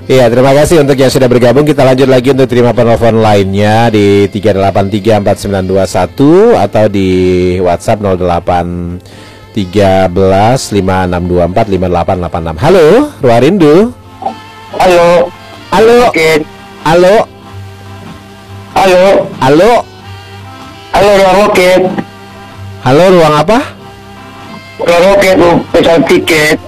Iya, terima kasih untuk yang sudah bergabung. Kita lanjut lagi untuk terima penelpon lainnya di 3834921 atau di WhatsApp 081356245886. Halo, Ruarindu. Halo. Halo. Halo. Halo. Halo. Halo, ruang roket. Halo, ruang apa? Ruang roket, pesan tiket.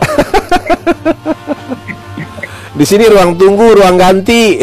Di sini ruang tunggu, ruang ganti.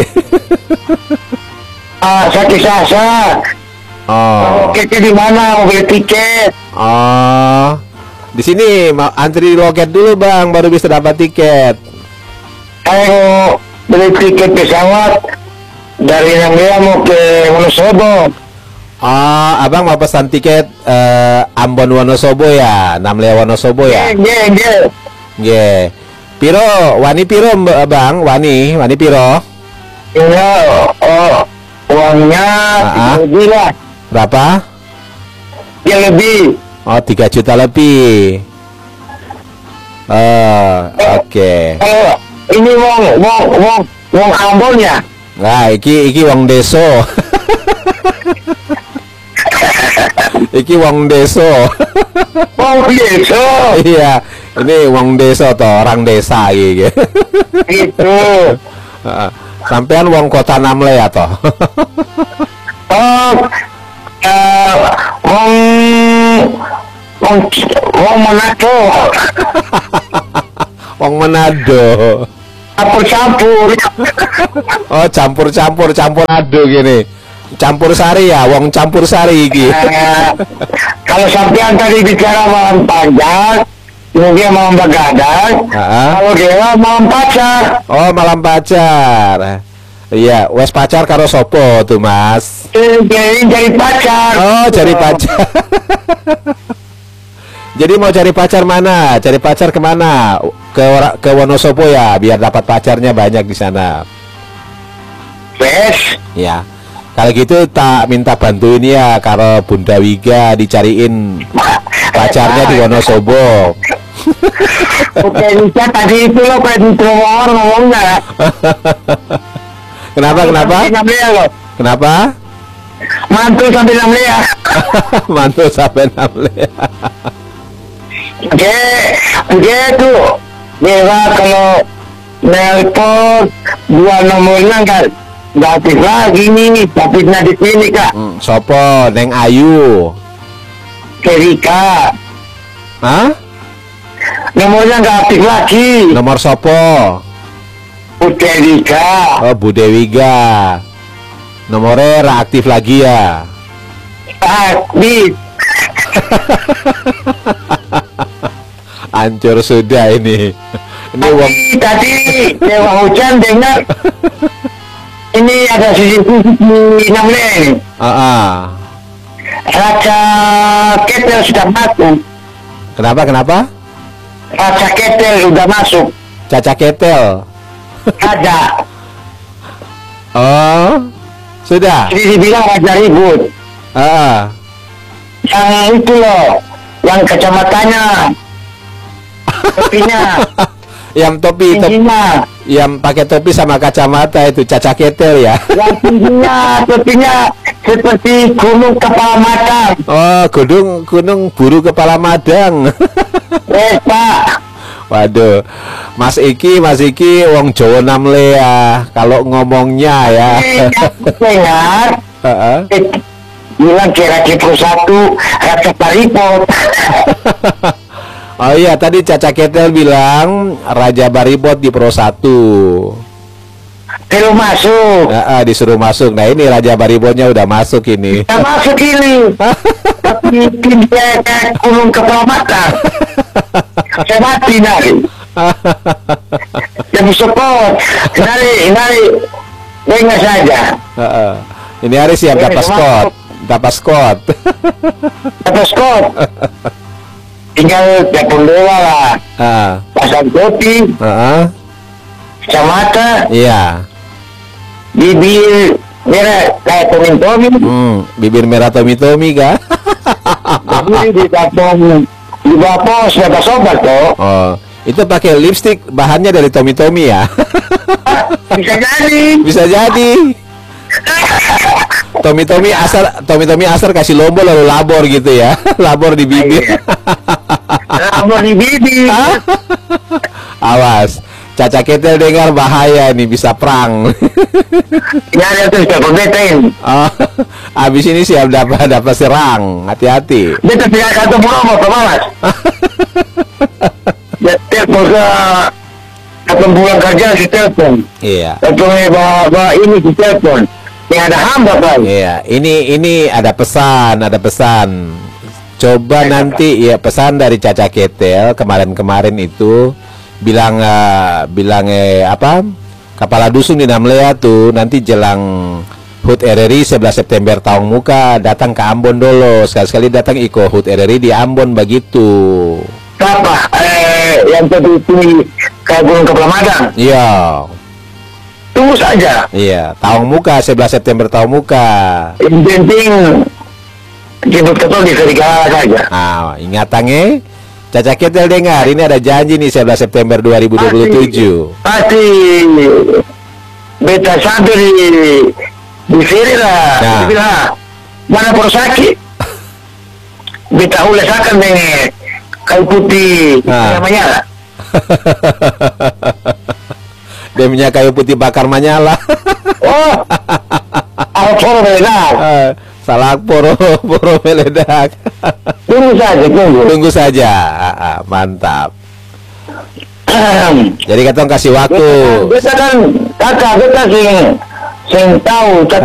Sakit sasa. Oh. Roketnya di mana? Mau beli tiket. Oh. Di sini antri di loket dulu, Bang, baru bisa dapat tiket. Saya mau beli tiket pesawat dari Namlia mau ke Wonosobo. Oh, Abang mau pesan tiket Ambon Wonosobo ya, Namlia Wonosobo ya. Iya. Nggih. Piro, wani piro Bang? Wani piro? Iya, uangnya lebih lah. Berapa? Ya lebih. Oh, 3 juta lebih. Oke. Kalau ini wong Ambon ya. Nah, iki wong deso. Iki wong deso. Wong deso. Iya, ini wong deso toh, orang desa iki. Gitu. Sampean wong kota Namle ya toh. Wong Manado. Wong Manado. Campur-campur. Oh, campur ado gini. Campur sari ya, wong campur sari iki. Kalau sampean tadi bicara malam panjang, mungkin malam begadang. Kalau dewa malam pacar. Oh, malam pacar. Iya, wes pacar karo sopo tuh, Mas? Jadi pacar. Oh, cari pacar. Jadi mau cari pacar mana? Cari pacar kemana? Ke Wonosobo ya, biar dapat pacarnya banyak di sana. Wes. Ya. Kalau gitu tak minta bantuin ya, kalau Bunda Wiga dicariin pacarnya di Wonosobo. Oke, Nica tadi itu lo kayak ngomongnya. Kenapa? Kenapa? Mantul sampai Namlia. Mantul sampai Namlia. Oke, begitu. Dewa kalau nelpon 2 nomornya nggak aktif lagi nih, aktifnya di sini Kak. Sopo, Neng Ayu. Erika. Hah? Nomornya nggak aktif lagi. Nomor sopo? Bu Erika. Oh, Bu Dewiga. Nomornya ra aktif lagi ya. Aktif. Hancur sudah ini. Ini wong Tadi Dewa Hujan dengar ini ada CCTV Namle. Raja Ketel sudah masuk. Kenapa? Raja Ketel sudah masuk. Caca Ketel. Ada. Oh, sudah. Jadi dibilang Raja Ribut. Yang itu loh, yang kacamatanya, topinya. Yang topi, yang pakai topi sama kacamata itu Caca Ketel ya. Yang tingginya, topinya seperti gunung kepala madang. Oh, gunung buru kepala madang. Pak. Waduh, Mas Iki wong Jawa Namle ya. Kalau ngomongnya ya. Dengar. Bilang kira-kira Pro 1 Raja Baripot. Oh iya, tadi Caca Ketel bilang Raja Baripot di Pro 1. Disuruh masuk. Disuruh masuk. Nah ini Raja Baripotnya udah masuk ini. Udah masuk ini. Tapi dia gunung kepala mata. Saya mati nanti. Yang support. Nari. Dengar saja. Ini hari siap dapat skot. Tinggal telepon Dewa lah. Pasang topi. Kacamata. Iya. Bibir merah kayak Tommy. Bibir merah Tommy kah? Jadi di bawah pos ada sobat toh. Oh, Itu pakai lipstick bahannya dari Tommy Tommy ya. Bisa jadi. Bisa jadi. Tommy Tommy asar kasih lombol lalu labor gitu ya. Labor di bibir. Labor di bibir. Awas, Caca Ketel dengar bahaya nih, bisa perang. Ya ada tuh siapa betain. Oh, abis ini siap dapat serang, hati-hati. Beta tidak satu promo kemalas. Ya telepon ke atau pulang kerja di telepon. Iya. Atau bawa ini di telepon. Yang ada hamba kan. Iya, ini ada pesan. Coba nanti ya pesan dari Caca Ketel kemarin itu bilang apa? Kepala dusun di Namlea tuh nanti jelang HUT RRI 11 September tahun muka datang ke Ambon dulu. Sekali-sekali datang ikut HUT RRI di Ambon begitu. Apa? Yang tadi ke Gunung Kepala Madang. Iya. Tunggu saja. Iya, tahun muka 11 September tahun muka. Yang penting jemput ketol di serigala saja. Ah, ingatannya Caca Ketel dengar, ini ada janji nih 11 September 2027. Pasti beta sampai di sini lah. Nah. Bilang, mana persakit? Beta ulas akan dengan kayu putih namanya. Dia punya kayu putih bakar menyala. Oh, alporo meledak. Salah poro meledak. Tunggu saja. Mantap. Jadi katong kasih waktu. Beta kan kakak beta sing tahu